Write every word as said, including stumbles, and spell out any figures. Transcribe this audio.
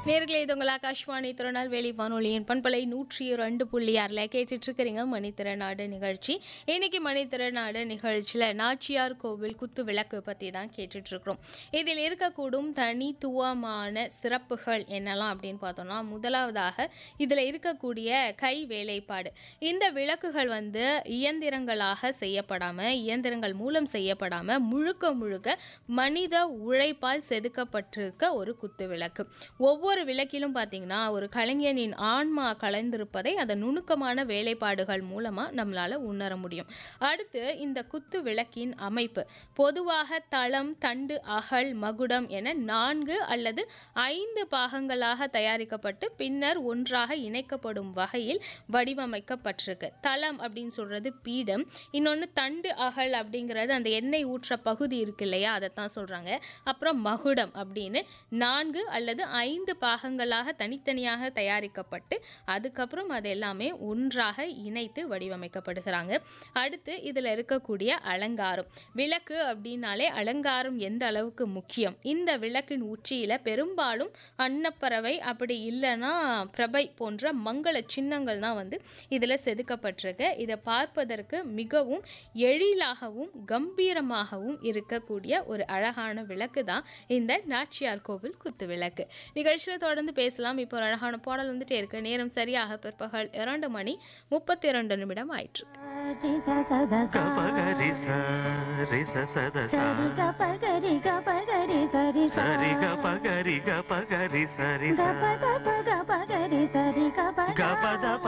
நேர்களே, இது உங்கள் ஆகாஷ்வாணி திருநெல்வேலி வானொலியின் பண்பலை நூற்றி இரண்டு புள்ளி ஆறில் கேட்டுட்டு இருக்கிறீங்க மணித்திறனாடு நிகழ்ச்சி. இன்னைக்கு மணித்திறனாடு நிகழ்ச்சியில் நாச்சியார் கோவில் குத்து விளக்கு பற்றி தான் கேட்டுட்டு இருக்கிறோம். இதில் இருக்கக்கூடும் தனித்துவமான சிறப்புகள் என்னெல்லாம் அப்படின்னு பார்த்தோம்னா, முதலாவதாக இதில் இருக்கக்கூடிய கை வேலைப்பாடு. இந்த விளக்குகள் வந்து இயந்திரங்களாக செய்யப்படாமல், இயந்திரங்கள் மூலம் செய்யப்படாமல் முழுக்க முழுக்க மனித உழைப்பால் செதுக்கப்பட்டிருக்க ஒரு குத்து விளக்கு. ஒவ்வொரு ஒவ்வொரு விளக்கிலும் பார்த்தீங்கன்னா ஒரு கலைஞனின் ஆன்மா கலந்திருப்பதை அந்த நுணுக்கமான வேலைப்பாடுகள் மூலமா நம்மளால உணர முடியும். அடுத்து இந்த குத்து விளக்கின் அமைப்பு பொதுவாக தளம், தண்டு, அகல், மகுடம் என நான்கு அல்லது ஐந்து பாகங்களாக தயாரிக்கப்பட்டு பின்னர் ஒன்றாக இணைக்கப்படும் வகையில் வடிவமைக்கப்பட்டிருக்கு. தளம் அப்படின்னு சொல்றது பீடம், இன்னொன்று தண்டு, அகல் அப்படிங்கிறது அந்த எண்ணெய் ஊற்ற பகுதி இருக்கு இல்லையா, அதைத்தான் சொல்றாங்க. அப்புறம் மகுடம் அப்படின்னு நான்கு அல்லது ஐந்து பாகங்களாக தனித்தனியாக தயாரிக்கப்பட்டு அதுக்கப்புறம் அது எல்லாமே ஒன்றாக இணைத்து வடிவமைக்கப்படுகிறாங்க. அடுத்து இதில் இருக்கக்கூடிய அலங்காரம். விளக்கு அப்படின்னாலே அலங்காரம் எந்த அளவுக்கு முக்கியம். இந்த விளக்கின் உச்சியில பெரும்பாலும் அன்னப்பறவை, அப்படி இல்லைன்னா பிரபை போன்ற மங்கள சின்னங்கள் தான் வந்து இதில் செதுக்கப்பட்டிருக்கு. இதை பார்ப்பதற்கு மிகவும் எழிலாகவும் கம்பீரமாகவும் இருக்கக்கூடிய ஒரு அழகான விளக்கு தான் இந்த நாச்சியார் கோவில் குத்து விளக்கு. நிகழ்ச்சியில் தொடர்ந்து பேசலாம். இப்போ ஒரு அழகான பாடல் வந்துட்டே இருக்கு. நேரம் சரியாக பிற்பகல் இரண்டு மணி முப்பத்தி இரண்டு நிமிடம் ஆயிற்று.